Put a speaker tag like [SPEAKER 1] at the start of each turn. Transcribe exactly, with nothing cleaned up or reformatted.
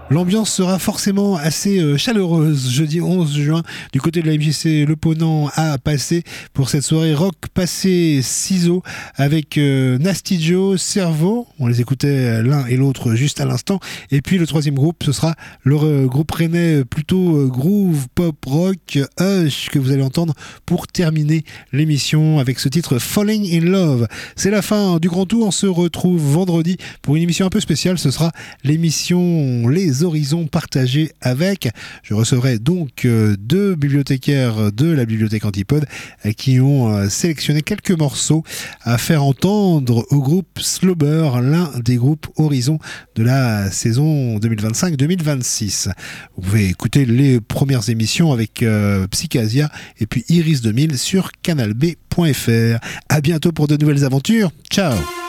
[SPEAKER 1] L'ambiance sera forcément assez euh, chaleureuse jeudi onze juin du côté de la M J C Le Ponant à passer pour cette soirée rock passé ciseaux avec euh, Nasty Joe, Cerveau, on les écoutait l'un et l'autre juste à l'instant, et puis le troisième groupe ce sera le euh, groupe rennais plutôt euh, groove pop rock Hush que vous allez entendre pour terminer l'émission avec ce titre Falling in Love. C'est la fin du grand tour, on se retrouve vendredi pour une émission un peu spéciale, ce sera l'émission Les Horizons partagés avec. Je recevrai donc euh, deux bibliothécaires de la bibliothèque Antipode euh, qui ont euh, sélectionné quelques morceaux à faire entendre au groupe Slobber, l'un des groupes Horizons de la saison deux mille vingt-cinq deux mille vingt-six. Vous pouvez écouter les premières émissions avec euh, Psychasia et puis Iris deux mille sur canal b point f r. À bientôt pour de nouvelles aventures. Ciao.